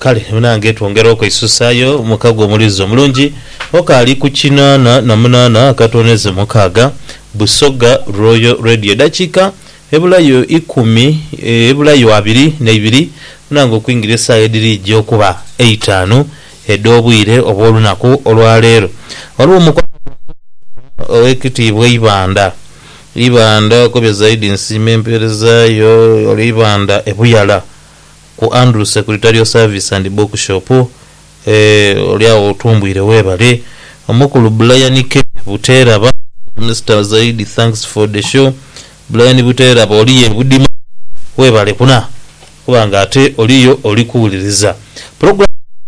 kale munange twongera okwesusayo mukago mulizo mulungi okali ku 88 akatoneze mukaaga Busoga Royal Radio dakika ebulayo 10 ebulayo 22 munange okwingirisa ediri okuba 85 edobwire obolunaku olwaleero waliwo mukwano owekitiibwa ibanda kobe zaidi nsime mperezayo olibanda ebuyala ku Andrew Secretarial Service and Bookshop oliawo otumbwire webale omukulu Brian K Buteraba Mr. Zaidi thanks for the show Brian Buteraba oliye budimu webale kuna kubanga ate oliyo olikuwuliriza program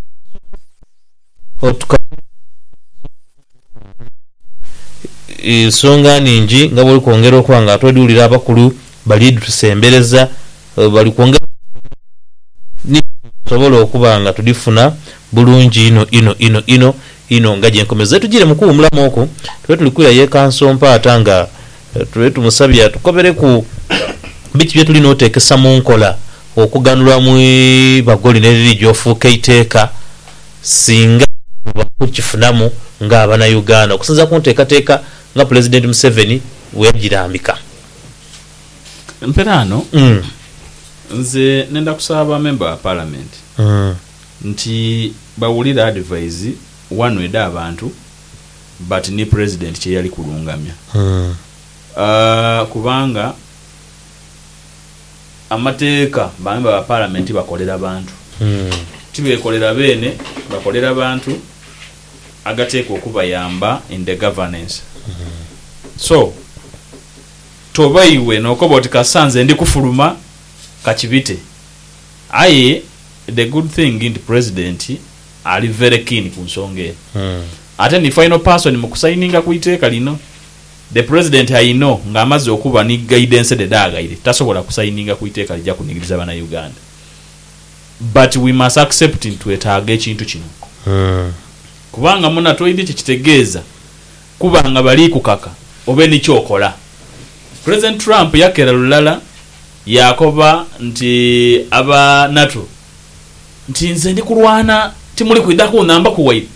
songa ningi nga buli kwongera okwanga atwedulira abakulu bali tusembereza bali kwongera ni sobola okubanga tudifuna bulungi ino nga jenkomeza tujire mukuru mulamoko twetulikwira ye kanso mpata nga twetu musabya tukobere ku biti byetu lino tekesa mu nkola okuganulwa mu bagoli neriri ofuuka iteeka singa bakukifunamu nga abana Uganda okusinza ku nteekateeka nga President Museveni wejirambika mperano nze nenda kusaba member wa parliament nti bawulira advise wanweda abantu but ni president kye yali kulungamya kubanga amateeka bamemba ba parliament bakolera abantu tibekolera bene bakolera abantu agateeka okubayamba in the governance so tobaiwe nokoba oti kasanze ndi kufuluma kachibite aye the good thing in the president ali very keen ku nsonge ate ni final person mu kusigninga kuiteeka lino the president I know nga amaze okuba ni guidance de dagaire tasobola kusigninga kuiteeka lijja kunigiriza bana Uganda but we must accept into etaaga ekintu kino kubanga muna toyidi kitegeeza kubanga bali kukaka obe ni kyokola President Trump yakera lulala yakoba nti aba NATO nti nze ndi kulwana timuli kuida ku namba kuwaidi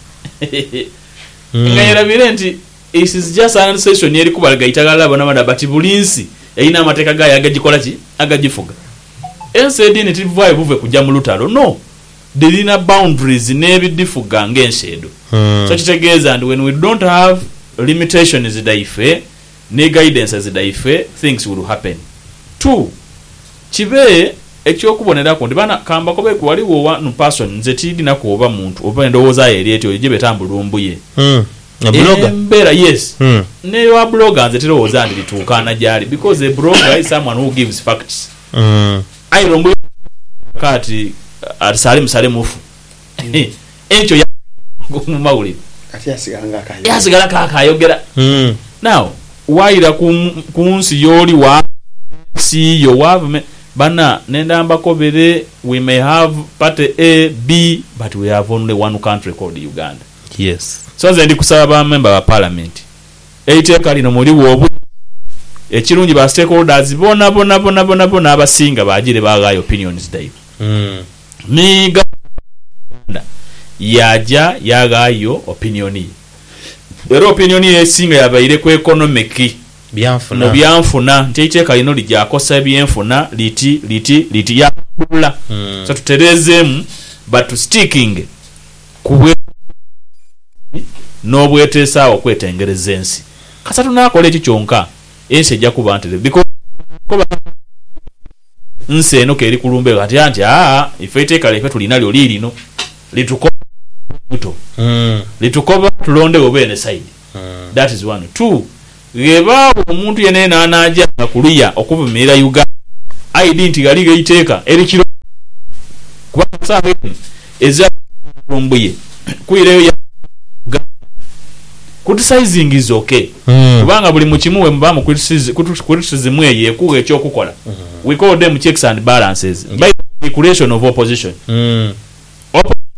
ngayera birenti it is just an session yeri kubalaga itagala bana madabati bulinsi yaina amateka ga yagagikola ki agajifuga ensedini ni tivuye buve kujja mu lutalo no delina boundaries nebidifuga ngensedo so kitegeeza and when we don't have limitations daife ne guidance as daife things will happen. 2 kibe ekyokubonera ko ndibana kamba kobe kwaliwo one person nze tidi nakuoba muntu oba ndowooza eri etyo jibe tambulumbuye blogger mbera yes ne wa blogger nze tirowooza ndituukana jali because a blogger is someone who gives facts I rombo kati arsale musalemufu encho ya mumawuli ati yasigala kaka ayogera now waira kunsi yoli wa see your have bana nenda mbakobere we may have party A B but we have only one country called Uganda. Yes, so nze ndi kusaba member wa parliament eiteka lino muri wobu ekirungi ba stakeholders bona abasinga bagire bagayo opinions day ni Uganda yagayo opinioni ero opinioni esinga yabaire ku economic byanfuna nteiteka lino lijakosa byenfuna liti ya bula so tuterezemu but sticking kubwe nobwetesa okwetengereza ensi kasatu nakola eki kyonka ensi ejja kuba ntere because nsi eno keri kulumbe kati anti ife iteeka lefe tulina lyo lirino litukoba tulonde obene side that is 1. 2 geba omuntu yenena anaja kuliya okuvumira Uganda ID nti galiga iteeka erikiro kuba sabe eza rumbuye kuireyo ya criticizing is okay kubanga buli mukimuwe mbamu criticism ye kuwe ekyo kukola we call them checks and balances by the creation of opposition